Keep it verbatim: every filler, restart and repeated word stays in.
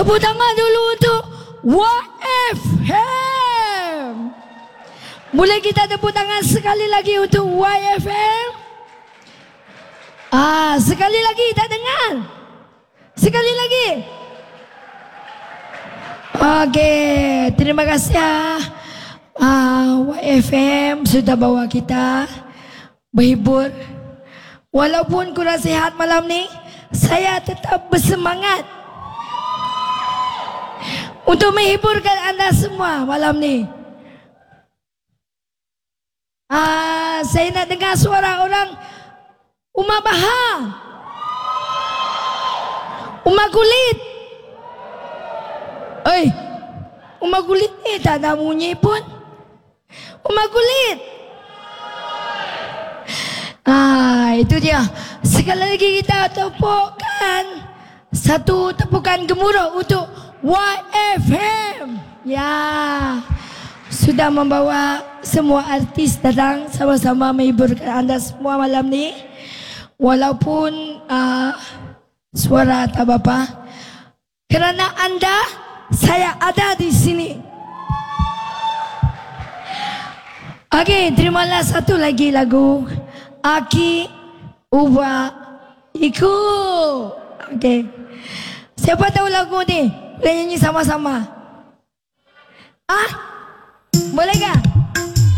Tepuk tangan dulu untuk Y F M. Boleh kita tepuk tangan sekali lagi untuk Y F M? Ah, sekali lagi, tak dengar? Sekali lagi. Okey, terima kasih ya. Ah, Y F M sudah bawa kita berhibur. Walaupun kurang sihat malam ni, saya tetap bersemangat untuk menghiburkan anda semua malam ni. Ah, saya nak dengar suara orang Umar Bahar, Umar Kulit. Oi, Umar Kulit ni tak ada bunyi pun. Umar Kulit. Ah, itu dia. Sekali lagi kita tepukkan satu tepukan gemuruh untuk Y F M. Ya, sudah membawa semua artis datang sama-sama menghiburkan anda semua malam ni. Walaupun uh, suara tak apa, kerana anda, saya ada di sini. Okey, terimalah satu lagi lagu Aki Ubah Iku. Okey, siapa tahu lagu ni? Boleh nyanyi sama-sama? Ah, boleh tak?